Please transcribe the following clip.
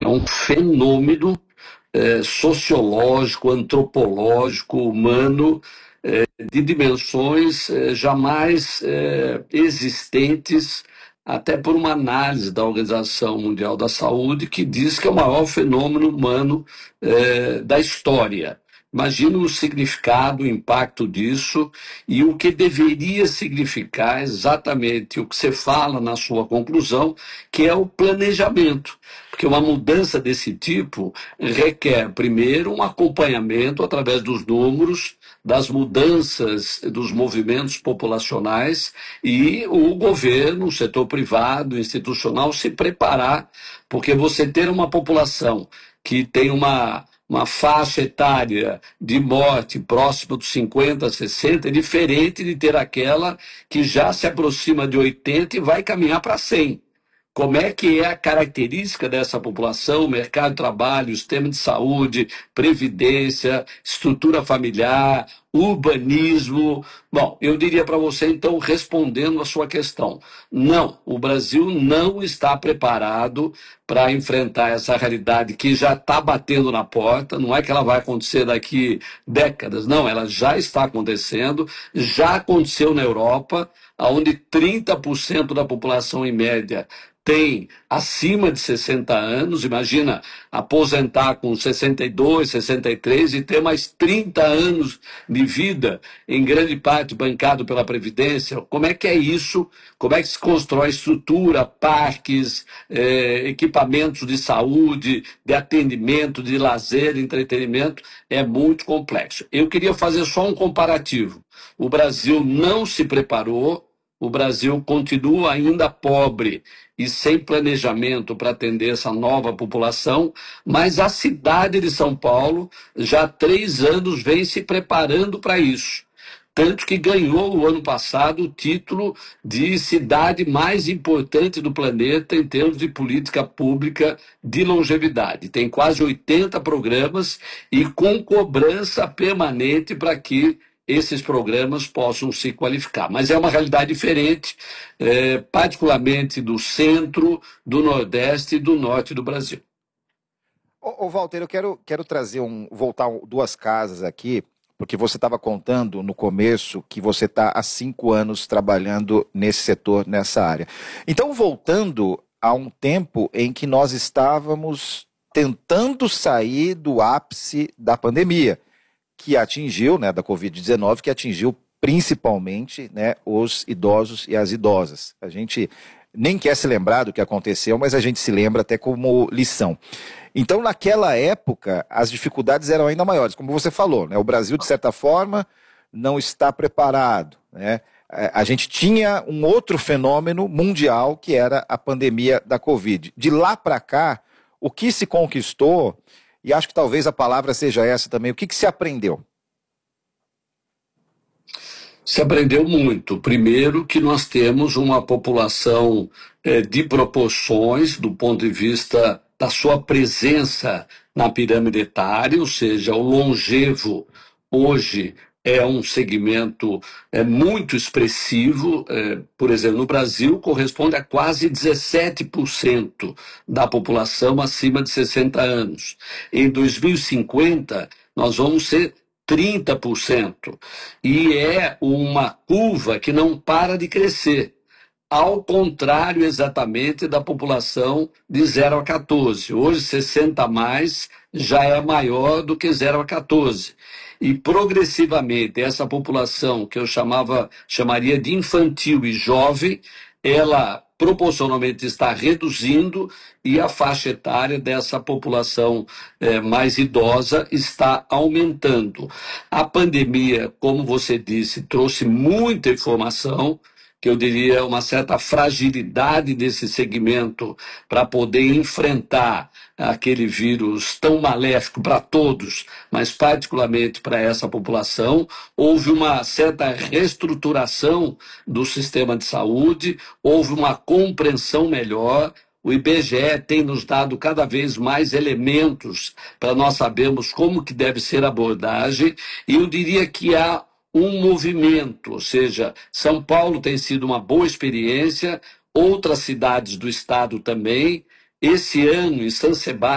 um fenômeno sociológico, antropológico, humano, de dimensões jamais existentes, até por uma análise da Organização Mundial da Saúde, que diz que é o maior fenômeno humano da história. Imagina o significado, o impacto disso e o que deveria significar exatamente o que você fala na sua conclusão, que é o planejamento. Porque uma mudança desse tipo requer, primeiro, um acompanhamento através dos números, das mudanças dos movimentos populacionais e o governo, o setor privado, institucional se preparar, porque você ter uma população que tem uma faixa etária de morte próxima dos 50, 60, é diferente de ter aquela que já se aproxima de 80 e vai caminhar para 100. Como é que é a característica dessa população, mercado de trabalho, sistema de saúde, previdência, estrutura familiar, urbanismo? Bom, eu diria para você, então, respondendo a sua questão, não, o Brasil não está preparado para enfrentar essa realidade que já está batendo na porta, não é que ela vai acontecer daqui décadas, não, ela já está acontecendo, já aconteceu na Europa, onde 30% da população, em média, tem acima de 60 anos, imagina aposentar com 62, 63 e ter mais 30 anos de vida, em grande parte bancado pela Previdência. Como é que é isso? Como é que se constrói estrutura, parques, equipamentos de saúde, de atendimento, de lazer, de entretenimento? É muito complexo. Eu queria fazer só um comparativo. O Brasil não se preparou, o Brasil continua ainda pobre e sem planejamento para atender essa nova população, mas a cidade de São Paulo já há 3 anos vem se preparando para isso. Tanto que ganhou o ano passado o título de cidade mais importante do planeta em termos de política pública de longevidade. Tem quase 80 programas e com cobrança permanente para que esses programas possam se qualificar. Mas é uma realidade diferente, particularmente do centro, do nordeste e do norte do Brasil. Ô Walter, eu quero trazer voltar 2 casas aqui, porque você estava contando no começo que você está há 5 anos trabalhando nesse setor, nessa área. Então, voltando a um tempo em que nós estávamos tentando sair do ápice da pandemia, que atingiu, né, da Covid-19, que atingiu principalmente, né, os idosos e as idosas. A gente nem quer se lembrar do que aconteceu, mas a gente se lembra até como lição. Então, naquela época, as dificuldades eram ainda maiores. Como você falou, né, o Brasil, de certa forma, não está preparado, né? A gente tinha um outro fenômeno mundial, que era a pandemia da Covid. De lá para cá, o que se conquistou, e acho que talvez a palavra seja essa também, o que se aprendeu? Se aprendeu muito. Primeiro, que nós temos uma população de proporções, do ponto de vista da sua presença na pirâmide etária, ou seja, o longevo hoje é um segmento muito expressivo. Por exemplo, no Brasil, corresponde a quase 17% da população acima de 60 anos. Em 2050, nós vamos ser 30%. E é uma curva que não para de crescer, ao contrário exatamente da população de 0 a 14. Hoje, 60 a mais já é maior do que 0 a 14. E progressivamente essa população que eu chamaria de infantil e jovem, ela proporcionalmente está reduzindo e a faixa etária dessa população mais idosa está aumentando. A pandemia, como você disse, trouxe muita informação, que eu diria uma certa fragilidade desse segmento para poder enfrentar aquele vírus tão maléfico para todos, mas particularmente para essa população. Houve uma certa reestruturação do sistema de saúde, houve uma compreensão melhor. O IBGE tem nos dado cada vez mais elementos para nós sabermos como que deve ser a abordagem, e eu diria que há um movimento, ou seja, São Paulo tem sido uma boa experiência, outras cidades do estado também. Esse ano, em São Sebastião,